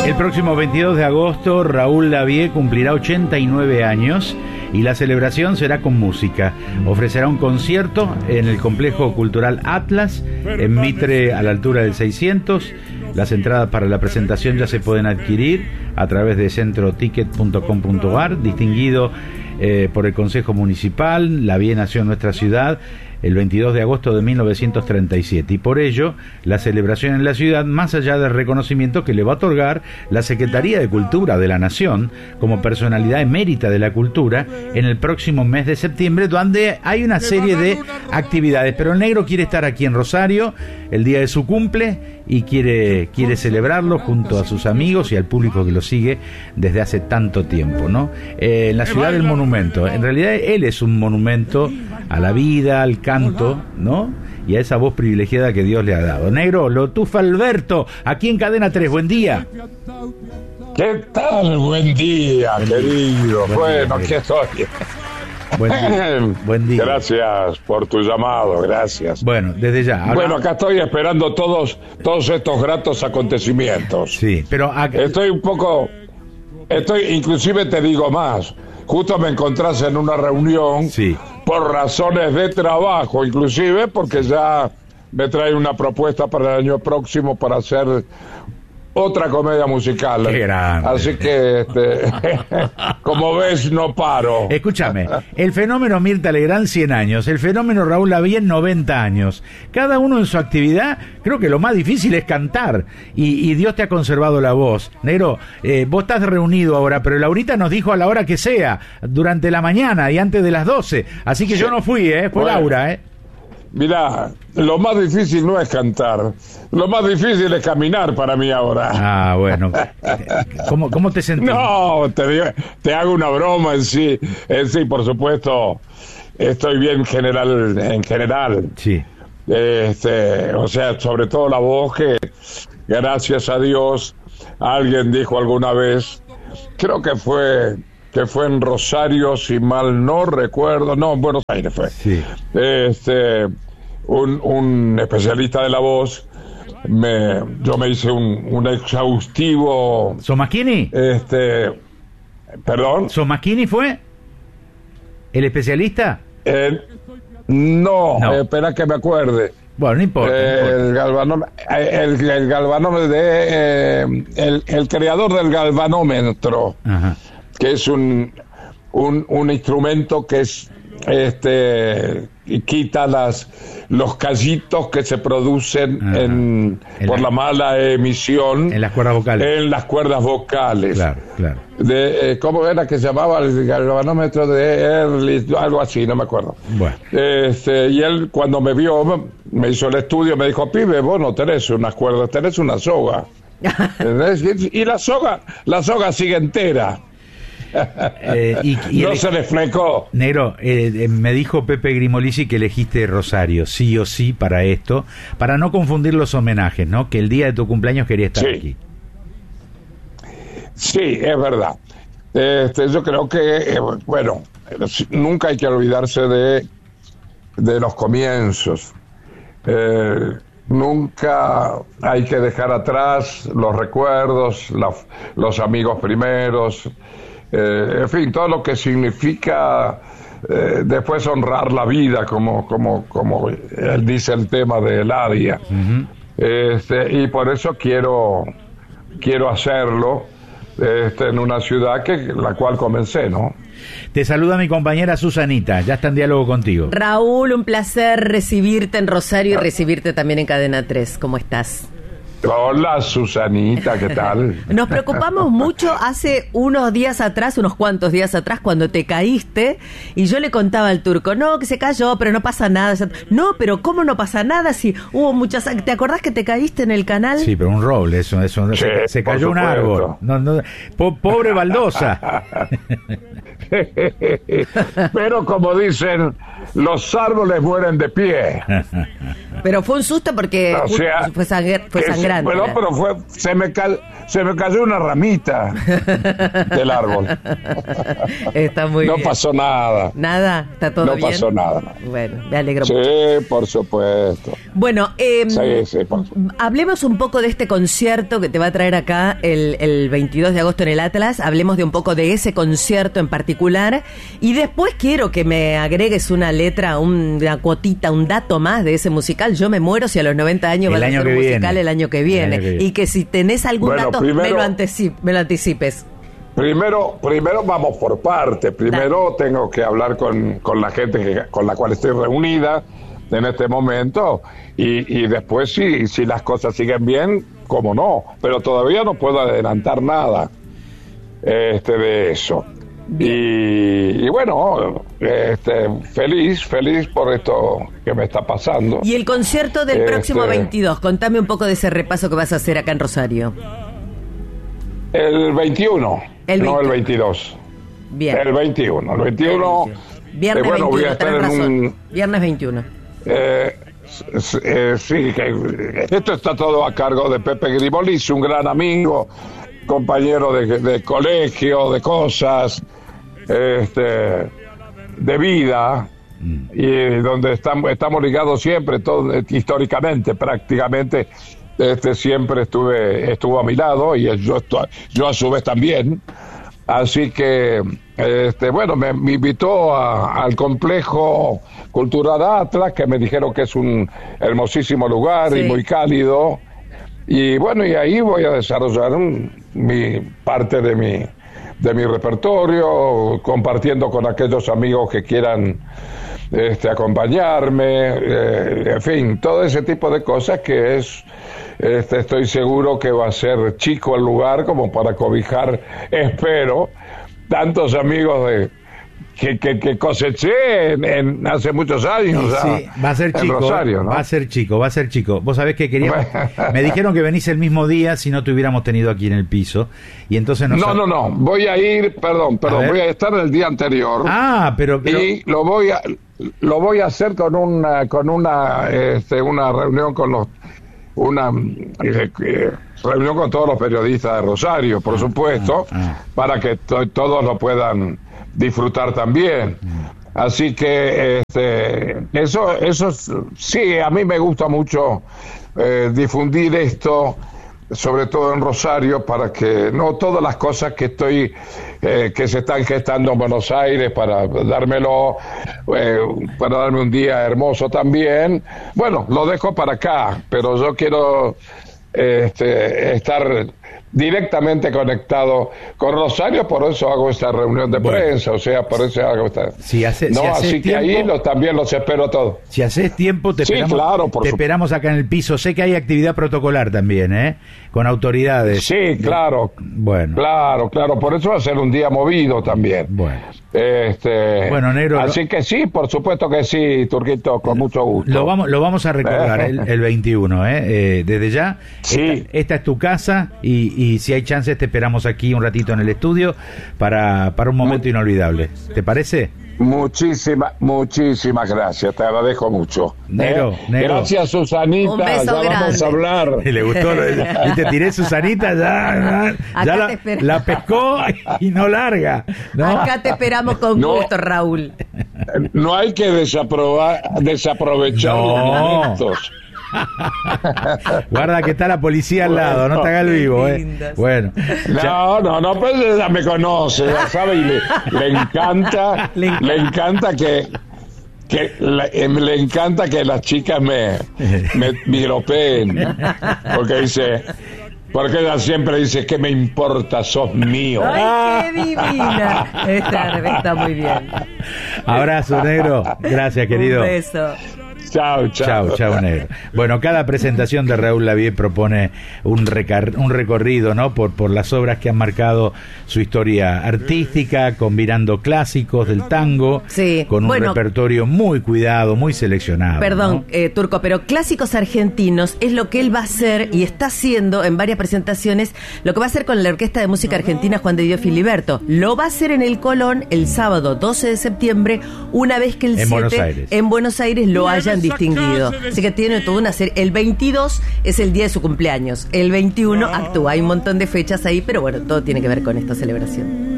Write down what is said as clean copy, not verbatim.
El próximo 22 de agosto, Raúl Lavie cumplirá 89 años y la celebración será con música. Ofrecerá un concierto en el Complejo Cultural Atlas, en Mitre, a la altura del 600. Las entradas para la presentación ya se pueden adquirir a través de centroticket.com.ar, distinguido por el Consejo Municipal. Lavie nació en nuestra ciudad el 22 de agosto de 1937 y por ello la celebración en la ciudad, más allá del reconocimiento que le va a otorgar la Secretaría de Cultura de la Nación como personalidad emérita de la cultura en el próximo mes de septiembre, donde hay una serie de actividades, pero el negro quiere estar aquí en Rosario el día de su cumple y quiere celebrarlo junto a sus amigos y al público que lo sigue desde hace tanto tiempo, ¿no? En la ciudad del monumento, en realidad él es un monumento a la vida, al canto, ¿no? Y a esa voz privilegiada que Dios le ha dado. Negro, lo tufa Alberto, aquí en Cadena 3, buen día. ¿Qué tal? Buen día, querido. Bueno, aquí estoy. Buen día. Gracias por tu llamado, gracias. Bueno, desde ya. Ahora... Bueno, acá estoy esperando todos estos gratos acontecimientos. Sí, pero... inclusive te digo más. Justo me encontrás en una reunión, sí, por razones de trabajo, inclusive porque ya me trae una propuesta para el año próximo para hacer otra comedia musical. Qué grande. Así que, como ves, no paro. Escúchame, el fenómeno Mirta Legrand, 100 años, el fenómeno Raúl Lavie, 90 años. Cada uno en su actividad, creo que lo más difícil es cantar, y Dios te ha conservado la voz. Negro, vos estás reunido ahora, pero Laurita nos dijo a la hora que sea, durante la mañana y antes de las 12, así que sí. Yo no fui, fue bueno, Laura, Mirá, lo más difícil no es cantar, lo más difícil es caminar para mí ahora. Ah, bueno. ¿Cómo te sentís? No, te hago una broma en sí, por supuesto, estoy bien en general. Sí. O sea, sobre todo la voz que, gracias a Dios, alguien dijo alguna vez, creo que fue en Rosario, si mal no recuerdo, no, en Buenos Aires fue. Sí. Un especialista de la voz, yo me hice un exhaustivo. ¿Somaschini? ¿Perdón? ¿Somaschini fue? ¿El especialista? No, espera que me acuerde. Bueno, no importa. El galvanómetro el creador del galvanómetro. Ajá. Que es un instrumento que es quita los callitos que se producen por la mala emisión en las cuerdas vocales. Claro. ¿Cómo era que se llamaba el galvanómetro de Ehrlich? Algo así, no me acuerdo. Bueno. Y él, cuando me vio, me hizo el estudio, me dijo: pibe, vos no tenés unas cuerdas, tenés una soga. Y la soga sigue entera. No se le flecó. Negro, me dijo Pepe Grimolisi que elegiste Rosario sí o sí para esto, para no confundir los homenajes, ¿no? Que el día de tu cumpleaños quería estar aquí. Sí, es verdad. Yo creo que bueno, nunca hay que olvidarse de los comienzos. Nunca hay que dejar atrás los recuerdos, los amigos primeros. En fin, todo lo que significa después honrar la vida, como él dice el tema de Eladia. Uh-huh. Y por eso quiero hacerlo en una ciudad la cual comencé, ¿no? Te saluda mi compañera Susanita, ya está en diálogo contigo. Raúl, un placer recibirte en Rosario y recibirte también en Cadena 3. ¿Cómo estás? Hola, Susanita, ¿qué tal? Nos preocupamos mucho hace unos cuantos días atrás, cuando te caíste, y yo le contaba al Turco, no, que se cayó, pero no pasa nada. No, pero ¿cómo no pasa nada si hubo muchas... ¿Te acordás que te caíste en el canal? Sí, pero un roble, se cayó un árbol. No, pobre baldosa. Pero como dicen, los árboles mueren de pie. Pero fue un susto porque O sea, fue sangrante. Bueno, pero se me cayó una ramita del árbol. Está muy No bien. pasó nada. Nada, está todo bien. No pasó nada. Bueno, me alegro Sí, mucho. por supuesto. Bueno, Sí, por supuesto. hablemos un poco de este concierto que te va a traer acá el 22 de agosto en el Atlas. Hablemos de un poco de ese concierto en particular. Y después quiero que me agregues una letra, una cuotita, un dato más de ese musical. Yo me muero si a los 90 años El van a año hacer que un viene. musical el año que viene. El año que viene. Y que si tenés algún Bueno, dato, primero- me lo anticipes. Primero vamos por parte. Primero tengo que hablar con la gente con la cual estoy reunida en este momento y después si las cosas siguen bien, cómo no. Pero todavía no puedo adelantar nada de eso. Y bueno, feliz por esto que me está pasando. Y el concierto del próximo 22, contame un poco de ese repaso que vas a hacer acá en Rosario. El 21, El no 20. el 22. Bien. El 21. El 21. Viernes bueno, 21, voy a estar tenés en razón. un. Viernes 21. Sí, que esto está todo a cargo de Pepe Gribolis, un gran amigo, compañero de colegio, de cosas, de vida, y donde estamos ligados siempre, todo, históricamente, prácticamente. Siempre estuvo a mi lado y yo a su vez también. Así que, bueno, me invitó al complejo cultural Atlas, que me dijeron que es un hermosísimo lugar y muy cálido. Y bueno, y ahí voy a desarrollar mi parte de mi repertorio, compartiendo con aquellos amigos que quieran acompañarme, en fin, todo ese tipo de cosas que estoy seguro que va a ser chico el lugar como para cobijar, espero, tantos amigos que coseché hace muchos años. Sí, va a ser chico, Rosario, ¿no? va a ser chico. Vos sabés que queríamos, me dijeron que venís el mismo día si no te hubiéramos tenido aquí en el piso, y entonces No, voy a ir, perdón, voy a estar el día anterior. Pero y lo voy a hacer con una reunión con reunión con todos los periodistas de Rosario, por supuesto, para que todos lo puedan disfrutar también. Así que eso sí, a mí me gusta mucho difundir esto, sobre todo en Rosario, para que no todas las cosas que que se están gestando en Buenos Aires para darme un día hermoso también, bueno, lo dejo para acá, pero yo quiero estar directamente conectado con Rosario, por eso hago esta reunión de prensa, o sea, por eso hago esta... así que ahí también los espero a todos. Si haces tiempo, te esperamos acá en el piso. Sé que hay actividad protocolar también, con autoridades. Sí, claro. Bueno. Claro, por eso va a ser un día movido también. Bueno. Bueno, negro. Así que sí, por supuesto que sí, Turquito, con mucho gusto. Lo vamos a recordar el 21, desde ya. Sí. Esta es tu casa y si hay chances te esperamos aquí un ratito en el estudio para un momento inolvidable. ¿Te parece? Muchísimas gracias, te agradezco mucho. Negro. Gracias, Susanita. Un beso ya grande. vamos a hablar. Le gustó, y te tiré Susanita, ya la pescó y no larga. ¿No? Acá te esperamos con gusto, Raúl. No hay que desaprovechar los momentos. Guarda que está la policía al lado, no te haga el vivo, Bueno. No, pues ella me conoce, ya sabe, y le encanta que las chicas me piropeen, porque ella siempre dice, ¿qué me importa? Sos mío. ¡Ay, qué divina! Está muy bien. Abrazo, negro. Gracias, querido. Un beso. Chao, negro. Bueno, cada presentación de Raúl Lavie propone un recorrido, ¿no? Por las obras que han marcado su historia artística, combinando clásicos del tango, sí, con un repertorio muy cuidado, muy seleccionado. Perdón, ¿no? Turco, pero clásicos argentinos es lo que él va a hacer y está haciendo en varias presentaciones, lo que va a hacer con la Orquesta de Música Argentina Juan de Dios Filiberto. Lo va a hacer en el Colón el sábado 12 de septiembre, una vez que el 7 en Buenos Aires lo hayan distinguido. Así que tiene toda una serie. El 22 es el día de su cumpleaños. El 21 actúa. Hay un montón de fechas ahí, pero bueno, todo tiene que ver con esta celebración.